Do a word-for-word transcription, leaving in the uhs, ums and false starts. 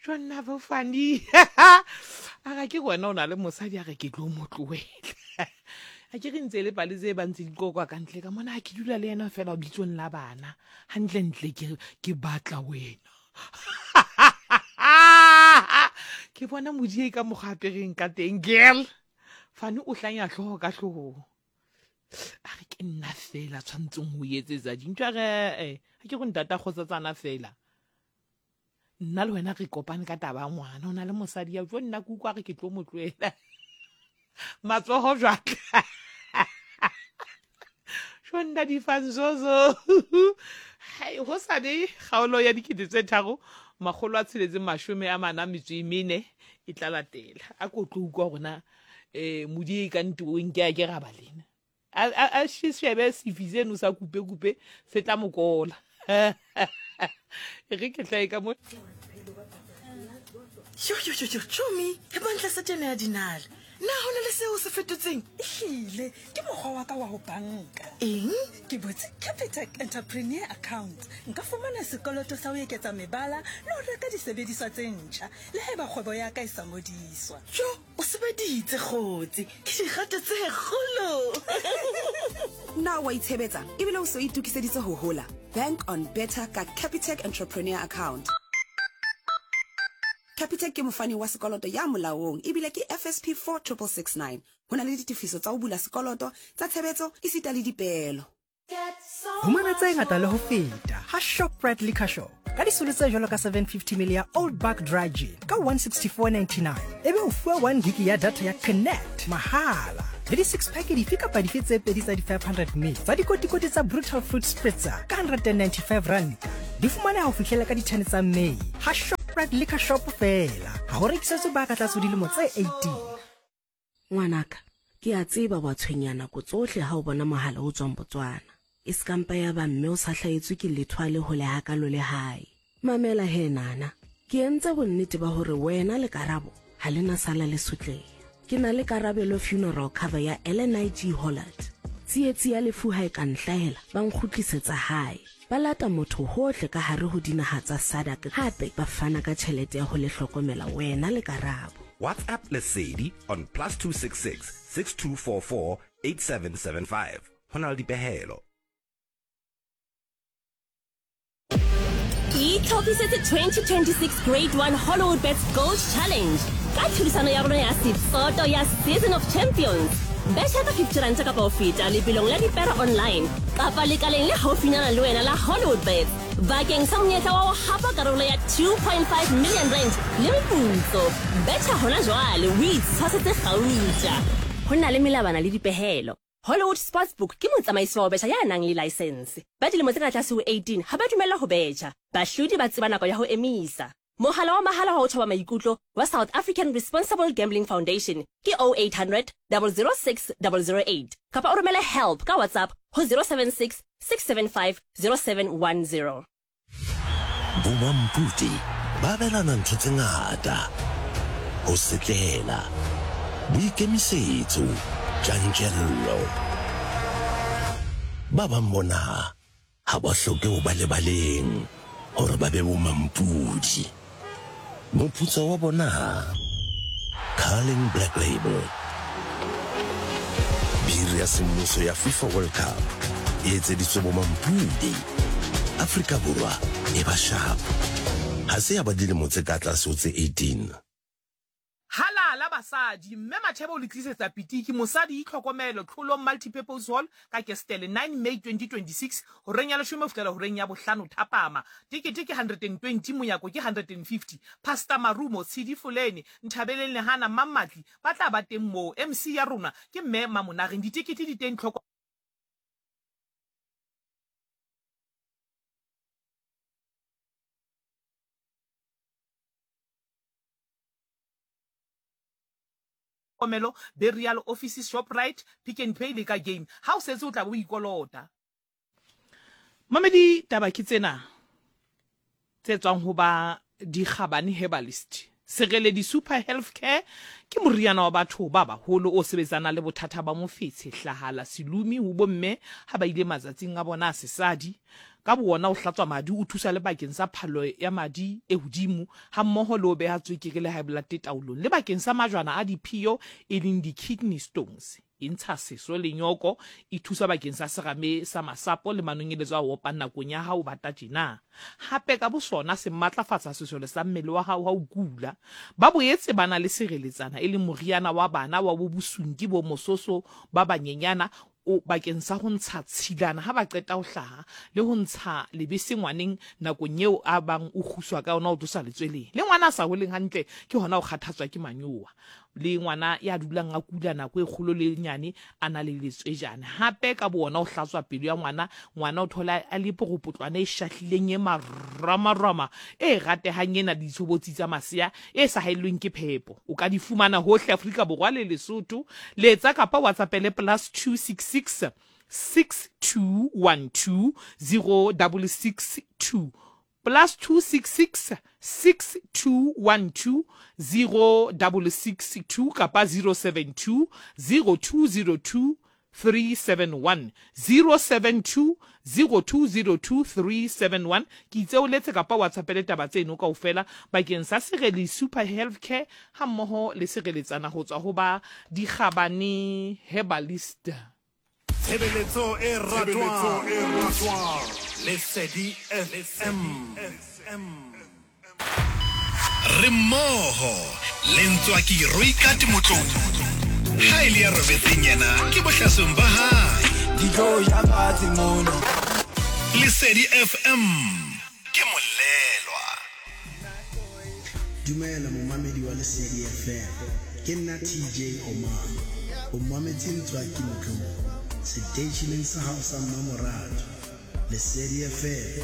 Jonna bo fani aga ke gona o na le mosadi aga ke tlo motloela a ke re ntse le pale tse ba ntse di kokwa ka ntle ka mona ke dula le yena fela o bitsong la bana hantle ntle ke ke batla wena ke bona modie ka mogapereng ka teng girl fane o hlanya hloho ka hloho a re ke nna fela tshwantseng ho etsetsa dintwa re eh a ke go ntata kgotsatsana fela nna le wena re kopane ka taba ngwana ona le mosadi ya jo nna ku kwa re ke tlo motloela matsoho jwaka shonda di fanzozo hai ho sa di kgaolo ya dikete tse tharo magolo a tsheletse mashome a mana metso e mene e tla latela a go tlo ukwa gona eh modi ka ntweng ke a ke ga balena a a shishebe sifize no sa kupe kupe se tla mokola re ke tla ka mo yo yo yo chomi e bontle se tena ya dinala na hona le seo se fetotseng Ehlile ke mokgwa wa ka wa ho banka eng ke botse Capitec Entrepreneur Account nka fumana sekoloto sa ho eketsa mebala le ho reka disebediswa tse ntjha le haeba kgwebo ya ka e sa ngodiswa jo o sebeditse kgotsi ke digate tse kgolo na wa itshebetsa ebile o se o itukiseditse ho hola bank on better ka Capitec Entrepreneur Account. Capitec ke mofani wa sekoloto ya molaong ebile ke F S P four six six nine. Hona le ditifiso tsa ho bula sekoloto tsa tshebetso isita le dipelo. Humana tse ngata le ho feta ha Shoprite Liquor Shop ka disolo tse jwalo ka seven fifty milliliters Old Buck Dry Gin ka one sixty-four ninety-nine ebe o fuwa one gig ya data ya Connect mahala le di six pack di fika pa di fetse pedi tsa di five hundred milliliters tsa dikotikoti tsa Brutal Fruit Spritzer ka one hundred ninety-five rand di fumana ha o fihlela ka di ten tsa May ha Shoprite Liquor Shop fela ha ho rekisetswe ba ka tlatso dilemo tse eighteen. Ngwanaka ke a tseba wa tshwenyana go tsohle ha o bona mohala o tswang Botswana iskampa ya ba mme o sa hlaetswe ke lethwale ho le hakalo le hae mamela he nana ke entse bonnete ba hore wena le karabo ha lena sala le sotleha ke na le karabelo funeral cover ya Ellen I G Holland tsietsi ya lefu ha e ka nhlahela ba nkgutlisetsa hae ba lata motho hohle ka hare ho dinaha tsa Sadak hape ba fana ka tjhelete ya ho le hlokomela wena le karabo. WhatsApp Lesedi on plus two six six six two four four eight seven seven five. Honal di Behelo. Itlhopisetse twenty twenty-six Grade one Hollywood Bets Gold Challenge. Ka thulisano ya rona ya Sitsoto ya Season of Champions. Besha ka fifty rand ka pa ofita le bilong la dipera online. Kapa le kaleng le haufinyana le wena la Hollywood Bets. Bakeng sa monyetla wa ho hapa karolo ya two point five million rand le moputso. Besha hona jwale o itshwasetse gauta. Hona le melabana le dipehelo. Hollywood Sportsbook ke motsamaisi wa betjha ya nang le license. Ba dilemo tse ka tlase ho eighteen ha ba dumella ho betjha. Bahlodi ba tseba nako ya ho emisa. Mohala wa mahala wa ho thoba maikutlo wa South African Responsible Gambling Foundation ke oh eight hundred, zero zero six, zero zero eight. Kapa o romele help ka WhatsApp ho zero seven six, six seven five, zero seven one zero. Bumamputi babelana ntho tse ngata ho setlela boikemisetso tjantjello ba ba mona ha ba hloke ho ba le baleng hore ba be bomampudi moputso wa bona Carling Black Label biri ya semmuso ya FIFA World Cup e etseditswe bomampudi Afrika Borwa e ba sharp ha se ya ba dilemo tse ka tlase ho tse eighteen. Halala basadi mme Mathebo le tlisetsa pitiki mosadi itlhokomelo tlholo multipurpose hall ka Kestele nine May twenty twenty-six ho renya le shumo fela ho renya bohlano thapama tikiti ke one hundred twenty moyako ke one hundred fifty Pastor Marumo Tshidi Fuleni Nthabeleng le Hana Mamatli ba tla ba teng mo M C ya rona ke mme Mamonageng ditikiti di teng tlhoko Omelo, Burial Office Shoprite, Pick and Pay le ka game. Ha o setse o tla bo ikolota. Mamedi taba ke tsena. Tse tswang ho ba di khabane herbalist. Serele di super healthcare ke moriana wa batho ba baholo o sebetsana le bothata ba mofetshe hlahala silumi ho bomme ha ba ile matsatsing a bona sesadi ka bona o hlatswa madi o thusa le bakeng sa phalo ya madi e hodimo ha mmoho le o beha tswekere le high blood taolong le bakeng sa majwana a diphio e leng di-kidney stones intsha seso le nyoko e thusa bakeng sa serame sa masapo le manonyeletso a opa nakong ya hao bata tjena hape ka bosona se matlafatsa sesole sa mmele wa hao ha o kula ba boetse bana le sireletsana e le moriana wa bana wa bo bosunki bo mososo ba banyenyana o bakeng sa ho ntsha tshilana ha ba qeta ho hlaha le ho ntsha lebese ngwaneng nakong eo a bang o khuswa ka ona o tlosa letsweleng le ngwana sa ho leng hantle ke hona o kgathatswa ke manyowa le ngwana ya dulang a kula nako e kgolo le nyane ana le letswejana hape ka bona o hlatswa pelo ya ngwana ngwana o thola a le pogopotlwana e shahlileng e marama-rama e ratehang ena ditshobotsi tsa masea e sa haellweng ke phepo o ka di fumana hohle Afrika Borwa le Lesotho le tsa kapa WhatsApp le plus two six six six two one two zero six six two plus two six six six two one two zero six six two kapa zero seven two zero two zero two three seven one zero seven two zero two zero two three seven one ki itse o letse kapa WhatsApp le taba tseno kaofela bakeng sa Sereli Super Healthcare ha mmoho le sereletsana ho tswa ho ba dikgabane herbalist. Tshebeletso e ratwang Lesedi F M re mmoho lentswa ki roikati motlong ha ile ya robetseng yena ke bohlasong ba hae dijo ya batsi mona Lesedi F M ke molelwa dumela momamedi wa Lesedi F M ke nna T J Omar o mametse ntswa ki motlong seteisheneng sa hao sa mmamoratho Lesedi F M